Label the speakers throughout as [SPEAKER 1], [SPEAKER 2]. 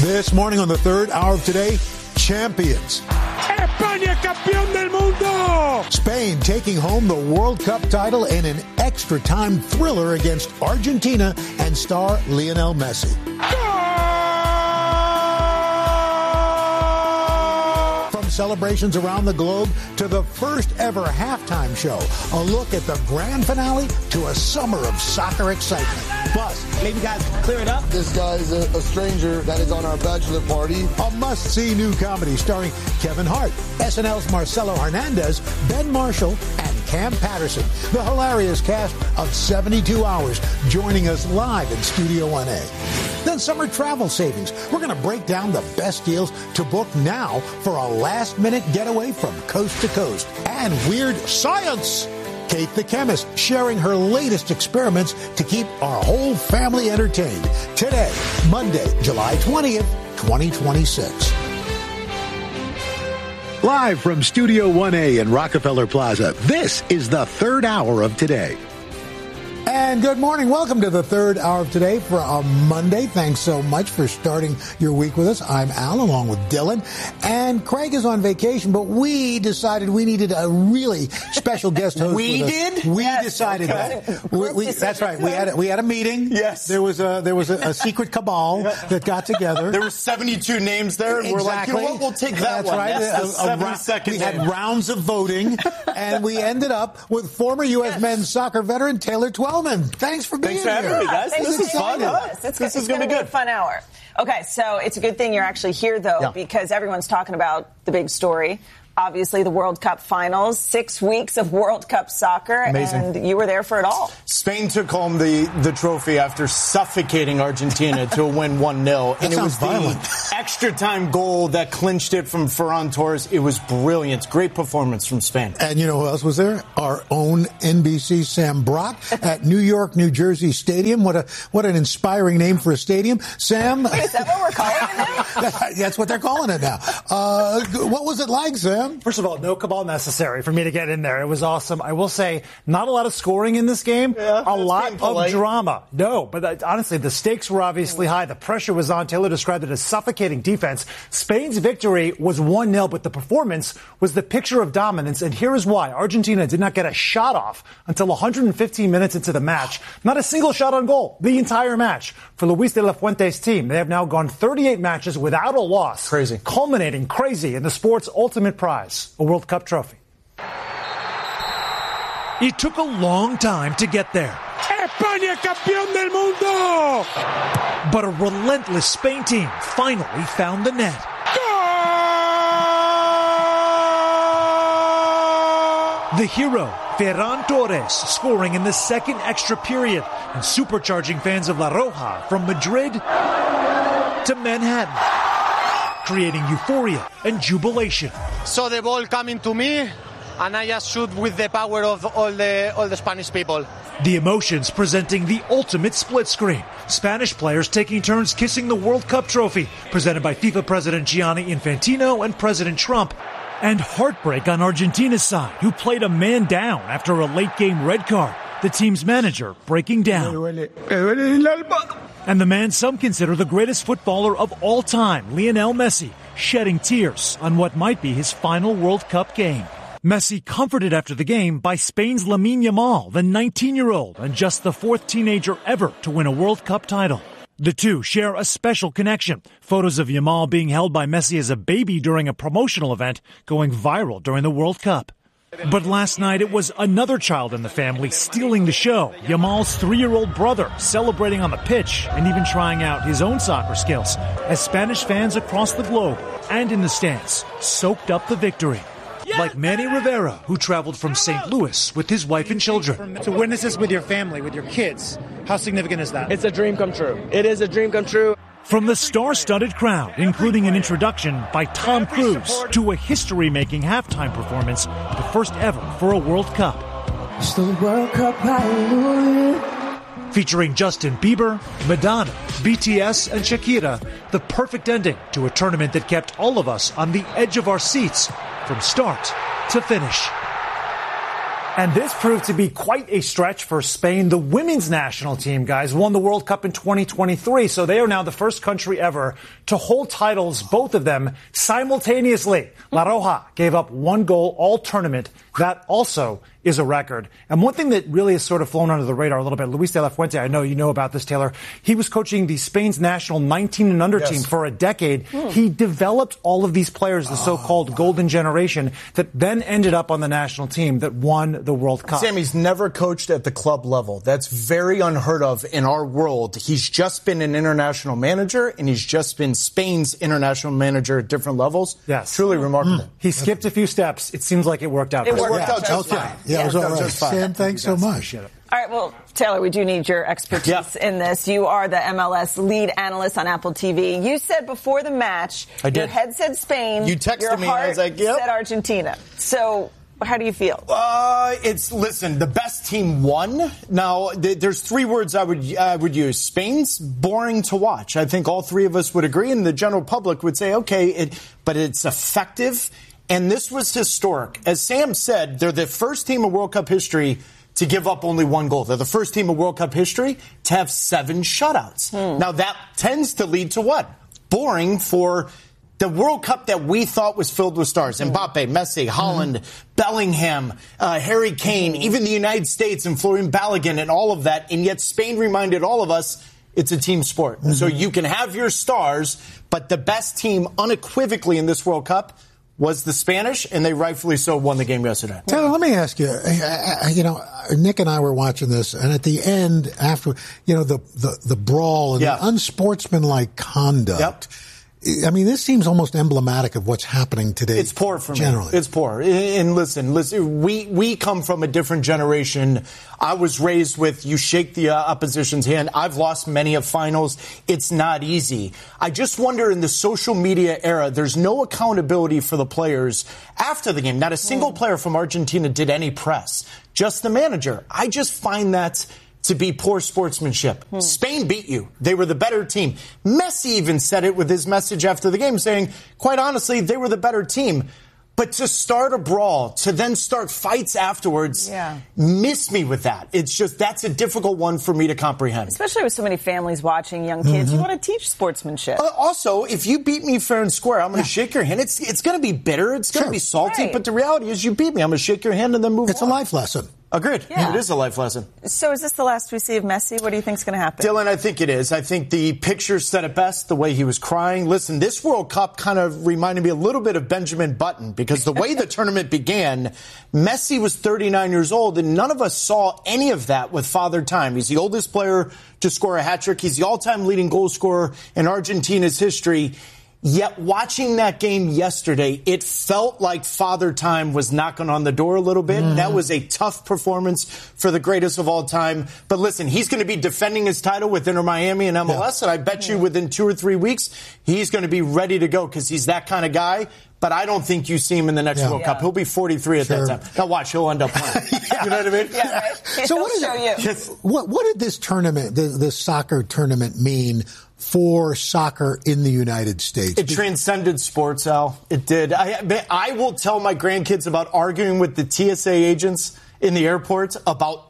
[SPEAKER 1] This morning on the third hour of Today, champions.
[SPEAKER 2] España, campeón del mundo!
[SPEAKER 1] Spain taking home the World Cup title in an extra-time thriller against Argentina and star Lionel Messi. From celebrations around the globe to the first ever halftime show, a look at the grand finale to a summer of soccer excitement. Plus,
[SPEAKER 3] maybe guys clear it up.
[SPEAKER 4] This guy's a stranger that is on our bachelor party.
[SPEAKER 1] A must-see new comedy starring Kevin Hart, SNL's Marcelo Hernandez, Ben Marshall, and Cam Patterson. The hilarious cast of 72 Hours joining us live in Studio 1A. Then summer travel savings. We're going to break down the best deals to book now for a last-minute getaway from coast to coast. And weird science. Kate the chemist sharing her latest experiments to keep our whole family entertained. Today, Monday, July 20th, 2026. Live from Studio 1A in Rockefeller Plaza, this is the third hour of Today. And good morning. Welcome to the third hour of Today for a Monday. Thanks so much for starting your week with us. I'm Al, along with Dylan. And Craig is on vacation, but we decided we needed a really special guest host.
[SPEAKER 3] We did?
[SPEAKER 1] We decided that. That's right. We had a meeting.
[SPEAKER 3] Yes.
[SPEAKER 1] There was a secret cabal that got together.
[SPEAKER 3] There were 72 names there, and we're like, you know what? We'll take that
[SPEAKER 1] That's
[SPEAKER 3] one.
[SPEAKER 1] right.
[SPEAKER 3] That's the 72nd
[SPEAKER 1] we
[SPEAKER 3] name.
[SPEAKER 1] had rounds of voting, and we ended up with former U.S. men's soccer veteran Taylor Twellman. Thanks for being here.
[SPEAKER 3] Thanks for having me, guys.
[SPEAKER 5] This
[SPEAKER 3] is fun.
[SPEAKER 5] This is going to be a fun hour. Okay, so it's a good thing you're actually here, though, because everyone's talking about the big story. Obviously, the World Cup finals, 6 weeks of World Cup soccer,
[SPEAKER 3] Amazing.
[SPEAKER 5] And you were there for it all.
[SPEAKER 3] Spain took home the trophy after suffocating Argentina to win 1-0. And it was
[SPEAKER 1] violent.
[SPEAKER 3] The extra time goal that clinched it from Ferran Torres. It was brilliant. Great performance from Spain.
[SPEAKER 1] And you know who else was there? Our own NBC Sam Brock at New York, New Jersey Stadium. What an inspiring name for a stadium. Sam.
[SPEAKER 5] Wait, is that what we're calling it now?
[SPEAKER 1] That's what they're calling it now. What was it like, Sam?
[SPEAKER 6] First of all, no cabal necessary for me to get in there. It was awesome. I will say, not a lot of scoring in this game. A lot of drama. No, but honestly, the stakes were obviously high. The pressure was on. Taylor described it as suffocating defense. Spain's victory was 1-0, but the performance was the picture of dominance. And here is why. Argentina did not get a shot off until 115 minutes into the match. Not a single shot on goal the entire match. For Luis de la Fuente's team, they have now gone 38 matches without a loss.
[SPEAKER 3] Crazy.
[SPEAKER 6] Culminating crazy in the sport's ultimate prize. A World Cup trophy.
[SPEAKER 7] It took a long time to get there.
[SPEAKER 2] España, campeón del mundo!
[SPEAKER 7] But a relentless Spain team finally found the net. The hero, Ferran Torres, scoring in the second extra period and supercharging fans of La Roja from Madrid to Manhattan, creating euphoria and jubilation.
[SPEAKER 8] So the ball coming to me, and I just shoot with the power of all the Spanish people.
[SPEAKER 7] The emotions presenting the ultimate split screen. Spanish players taking turns kissing the World Cup trophy, presented by FIFA President Gianni Infantino and President Trump. And heartbreak on Argentina's side, who played a man down after a late-game red card. The team's manager breaking down. And the man some consider the greatest footballer of all time, Lionel Messi, shedding tears on what might be his final World Cup game. Messi comforted after the game by Spain's Lamine Yamal, the 19-year-old and just the fourth teenager ever to win a World Cup title. The two share a special connection. Photos of Yamal being held by Messi as a baby during a promotional event going viral during the World Cup. But last night it was another child in the family stealing the show. Yamal's 3-year-old brother celebrating on the pitch and even trying out his own soccer skills as Spanish fans across the globe and in the stands soaked up the victory. Like Manny Rivera, who traveled from St. Louis with his wife and children.
[SPEAKER 6] To witness this with your family, with your kids, how significant is that?
[SPEAKER 9] It's a dream come true. It is a dream come true.
[SPEAKER 7] From the star-studded crowd, including an introduction by Tom Cruise, to a history-making halftime performance, the first ever for a World Cup.
[SPEAKER 9] It's the World Cup, hallelujah.
[SPEAKER 7] Featuring Justin Bieber, Madonna, BTS, and Shakira, the perfect ending to a tournament that kept all of us on the edge of our seats from start to finish.
[SPEAKER 6] And this proved to be quite a stretch for Spain. The women's national team, guys, won the World Cup in 2023. So they are now the first country ever to hold titles, both of them, simultaneously. La Roja gave up 1 goal all tournament. That also is a record. And one thing that really has sort of flown under the radar a little bit, Luis de la Fuente, I know you know about this, Taylor. He was coaching the Spain's national 19 and under team for a decade. He developed all of these players, the so-called golden generation, that then ended up on the national team that won the World Cup.
[SPEAKER 3] Sammy's never coached at the club level. That's very unheard of in our world. He's just been an international manager, and he's just been Spain's international manager at different levels.
[SPEAKER 6] Yes.
[SPEAKER 3] Truly remarkable.
[SPEAKER 6] He skipped a few steps. It seems like it worked out.
[SPEAKER 5] It worked out just
[SPEAKER 1] fine. Yeah, it was all right. Sam, thanks so much.
[SPEAKER 5] All right, well, Taylor, we do need your expertise in this. You are the MLS lead analyst on Apple TV. You said before the match, your head said Spain.
[SPEAKER 3] You texted
[SPEAKER 5] your
[SPEAKER 3] me,
[SPEAKER 5] heart
[SPEAKER 3] I was like,
[SPEAKER 5] said Argentina. So how do you feel?
[SPEAKER 3] Listen, the best team won. Now, there's 3 words I would use. Spain's boring to watch. I think all 3 of us would agree, and the general public would say, okay, but it's effective. And this was historic. As Sam said, they're the first team in World Cup history to give up only 1 goal. They're the first team in World Cup history to have 7 shutouts. Now, that tends to lead to what? Boring for the World Cup that we thought was filled with stars. Mbappe, Messi, Haaland, Bellingham, Harry Kane, even the United States and Florian Balogun and all of that. And yet Spain reminded all of us it's a team sport. So you can have your stars, but the best team unequivocally in this World Cup was the Spanish, and they rightfully so won the game yesterday.
[SPEAKER 1] Taylor, let me ask you, Nick and I were watching this, and at the end, after, the brawl and the unsportsmanlike conduct, I mean, this seems almost emblematic of what's happening today.
[SPEAKER 3] It's poor for me.
[SPEAKER 1] Generally.
[SPEAKER 3] It's poor. And listen, we come from a different generation. I was raised with you shake the opposition's hand. I've lost many of finals. It's not easy. I just wonder in the social media era, there's no accountability for the players after the game. Not a single player from Argentina did any press. Just the manager. I just find that to be poor sportsmanship. Spain beat you. They were the better team. Messi even said it with his message after the game, saying, quite honestly, they were the better team. But to start a brawl, to then start fights afterwards, miss me with that. It's just, that's a difficult one for me to comprehend.
[SPEAKER 5] Especially with so many families watching, young kids. You want to teach sportsmanship.
[SPEAKER 3] Also, if you beat me fair and square, I'm going to shake your hand. It's going to be bitter. It's going to be salty. But the reality is you beat me. I'm going to shake your hand and then move on.
[SPEAKER 1] It's a life lesson.
[SPEAKER 3] Agreed. Yeah. It is a life lesson.
[SPEAKER 5] So is this the last we see of Messi? What do you think is going to happen?
[SPEAKER 3] Dylan, I think it is. I think the pictures said it best, the way he was crying. Listen, this World Cup kind of reminded me a little bit of Benjamin Button because the way the tournament began, Messi was 39 years old, and none of us saw any of that with Father Time. He's the oldest player to score a hat-trick. He's the all-time leading goal scorer in Argentina's history. Yet watching that game yesterday, it felt like Father Time was knocking on the door a little bit. That was a tough performance for the greatest of all time. But listen, he's going to be defending his title with Inter Miami and MLS, and I bet you within 2 or 3 weeks, he's going to be ready to go because he's that kind of guy. But I don't think you see him in the next World Cup. He'll be 43 at that time. Now watch, he'll end up playing. You know what I mean?
[SPEAKER 5] Yeah, right.
[SPEAKER 1] So what did this tournament, this soccer tournament, mean for soccer in the United States?
[SPEAKER 3] It transcended sports, Al. It did. I will tell my grandkids about arguing with the TSA agents in the airports about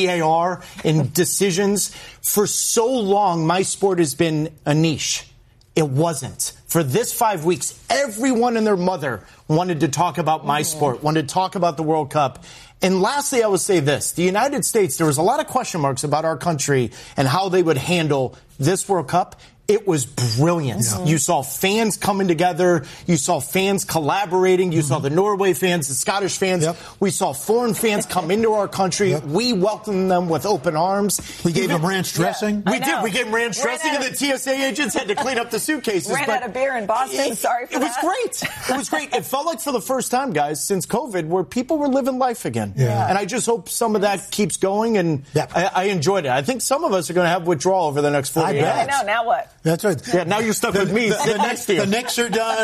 [SPEAKER 3] VAR and decisions. For so long, my sport has been a niche. It wasn't. For this 5 weeks, everyone and their mother wanted to talk about my sport, wanted to talk about the World Cup. And lastly, I will say this. The United States, there was a lot of question marks about our country and how they would handle this World Cup. It was brilliant. You saw fans coming together. You saw fans collaborating. You saw the Norway fans, the Scottish fans. We saw foreign fans come into our country. We welcomed them with open arms.
[SPEAKER 1] We gave them ranch dressing.
[SPEAKER 3] We did. We gave them ranch dressing, and the TSA agents had to clean up the suitcases.
[SPEAKER 5] Ran out of beer in Boston. Sorry for that.
[SPEAKER 3] It was great. It was great. It felt like for the first time, guys, since COVID, where people were living life again. And I just hope some of that keeps going, and I enjoyed it. I think some of us are going to have withdrawal over the next 48 hours.
[SPEAKER 5] I know. Now what?
[SPEAKER 1] That's right.
[SPEAKER 3] Yeah, now you're stuck with me.
[SPEAKER 1] The Knicks are done.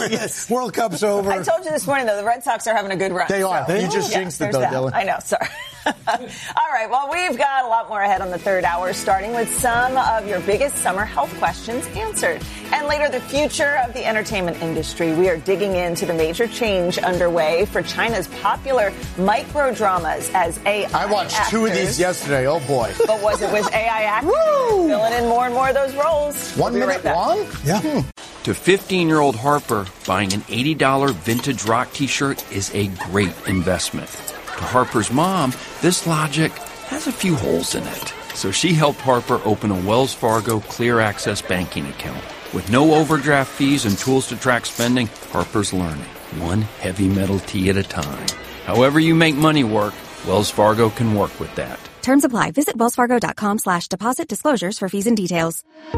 [SPEAKER 1] World Cup's over.
[SPEAKER 5] I told you this morning, though, the Red Sox are having a good run.
[SPEAKER 3] They are. You just jinxed it, though, Dylan.
[SPEAKER 5] I know. Sorry. All right, well, we've got a lot more ahead on the third hour, starting with some of your biggest summer health questions answered. And later, the future of the entertainment industry. We are digging into the major change underway for China's popular micro dramas as AI
[SPEAKER 3] I watched
[SPEAKER 5] actors.
[SPEAKER 3] 2 of these yesterday. Oh, boy.
[SPEAKER 5] But was it with AI actors filling in more and more of those roles?
[SPEAKER 3] 1 minute long?
[SPEAKER 1] Yeah.
[SPEAKER 10] To 15-year-old Harper, buying an $80 vintage rock t-shirt is a great investment. To Harper's mom, this logic has a few holes in it. So she helped Harper open a Wells Fargo Clear Access banking account. With no overdraft fees and tools to track spending, Harper's learning, one heavy metal tee at a time. However you make money work, Wells Fargo can work with that.
[SPEAKER 11] Terms apply. Visit wellsfargo.com/deposit disclosures for fees and details.